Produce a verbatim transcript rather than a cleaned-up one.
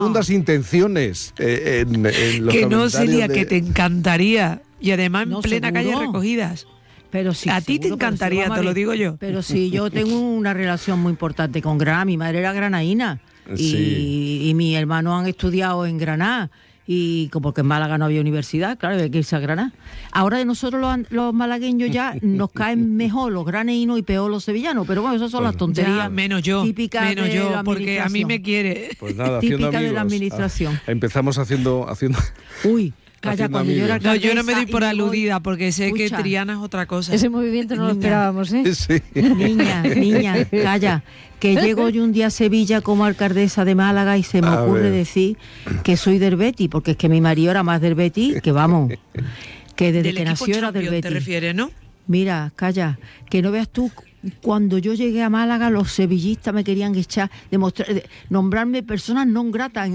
segundas intenciones eh, en, en los que no, Celia, de... que te encantaría. Y además en No, plena seguro. calle Recogidas. Pero sí, a ti seguro, te encantaría, pero sí, te lo digo yo. Pero sí, yo tengo una relación muy importante con Granada. Mi madre era granaína y, Sí. y mis hermanos han estudiado en Granada. Y como porque en Málaga no había universidad, claro, hay que irse a Granada. Ahora de nosotros los, los malagueños ya nos caen mejor los graneínos y peor los sevillanos. Pero bueno, esas son las tonterías Ya, menos yo, típicas menos de yo, la porque a mí me quiere. Pues nada, haciendo típica amigos. de la administración. Ah, empezamos haciendo... haciendo... Uy, calla, Haciendo cuando yo era amigos. No, yo no me doy alcaldesa por y voy- aludida, porque sé Escucha. que Triana es otra cosa. Ese movimiento no lo Niña. esperábamos, ¿eh? Sí. Niña, niña, calla, que llego yo un día a Sevilla como alcaldesa de Málaga y se me A ocurre ver. decir que soy del Betis, porque es que mi marido era más del Betis, que vamos, que desde Del que equipo nació era del champion te Betis. refieres, ¿no? Mira, calla, que no veas tú, cuando yo llegué a Málaga los sevillistas me querían echar, demostrar, nombrarme personas non gratas